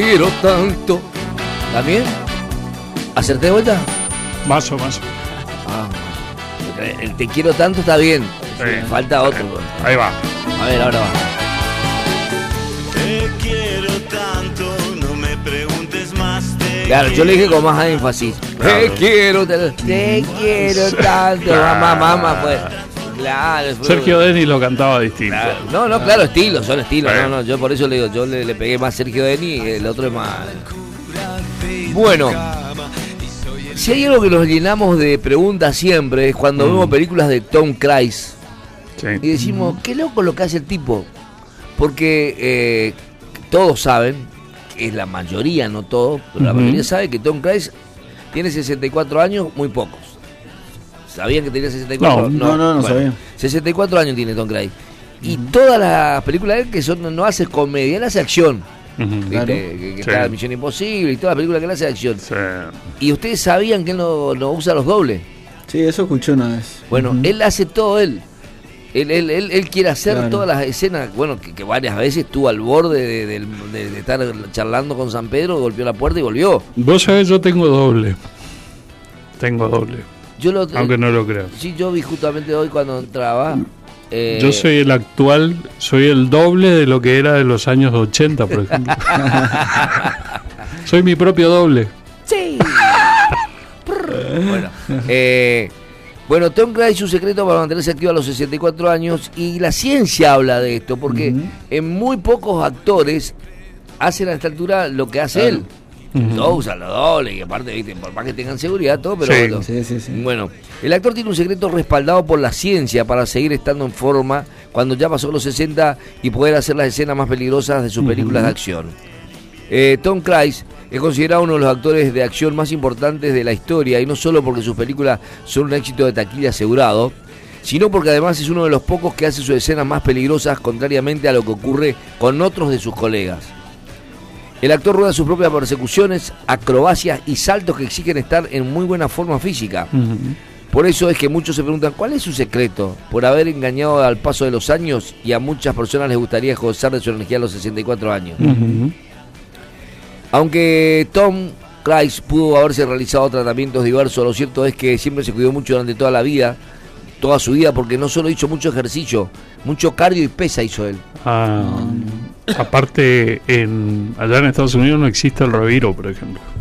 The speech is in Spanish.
quiero tanto. ¿También? ¿Acerté de vuelta? Más. El te quiero tanto está bien. Sí. Falta otro. Ahí va. A ver, ahora va. Te quiero tanto, no me preguntes más. Claro, yo le dije con más énfasis. Claro. Te quiero tanto. Mamá, pues. Claro. Sergio Denis lo cantaba distinto. Claro. Claro, estilos, son estilos. Sí. No, yo por eso le digo, yo le pegué más Sergio Denis y el otro es más. Bueno, si hay algo que nos llenamos de preguntas siempre es cuando vemos películas de Tom Cruise Sí. y decimos, qué loco lo que hace el tipo. Porque todos saben, que es la mayoría, no todos, pero la mayoría sabe que Tom Cruise tiene 64 años, muy pocos. ¿Sabían que tenía 64? No sabía. 64 años tiene Tom Cruise. Y todas las películas de él que son, no hace comedia, él hace acción. ¿Viste? Claro. Que Sí. está Misión Imposible y todas las películas que él hace de acción. Sí. Y ustedes sabían que él no usa los dobles. Sí, eso escuché una vez. Bueno, él hace todo él. Él quiere hacer Claro. todas las escenas. Bueno, que varias veces estuvo al borde de estar charlando con San Pedro, golpeó la puerta y volvió. Vos sabés, yo tengo doble. Yo lo, Aunque no lo creas. Sí, yo vi justamente hoy cuando entraba. Yo soy el actual, soy el doble de lo que era de los años 80, por ejemplo. Soy mi propio doble. Sí. Bueno, Tom Cruise, su secreto para mantenerse activo a los 64 años, y la ciencia habla de esto, porque en muy pocos actores hacen a esta altura lo que hace él. Todos usan los dobles, y aparte, ¿viste? Por más que tengan seguridad, todo, pero Sí. bueno. Sí. Bueno, el actor tiene un secreto respaldado por la ciencia para seguir estando en forma cuando ya pasó los 60 y poder hacer las escenas más peligrosas de sus películas de acción. Tom Cruise es considerado uno de los actores de acción más importantes de la historia, y no solo porque sus películas son un éxito de taquilla asegurado, sino porque además es uno de los pocos que hace sus escenas más peligrosas, contrariamente a lo que ocurre con otros de sus colegas. El actor rueda sus propias persecuciones, acrobacias y saltos que exigen estar en muy buena forma física. Por eso es que muchos se preguntan, ¿cuál es su secreto? Por haber engañado al paso de los años, y a muchas personas les gustaría gozar de su energía a los 64 años. Aunque Tom Cruise pudo haberse realizado tratamientos diversos, lo cierto es que siempre se cuidó mucho durante toda la vida, toda su vida, porque no solo hizo mucho ejercicio, mucho cardio y pesa hizo él. Aparte, allá en Estados Unidos no existe el reviro, por ejemplo.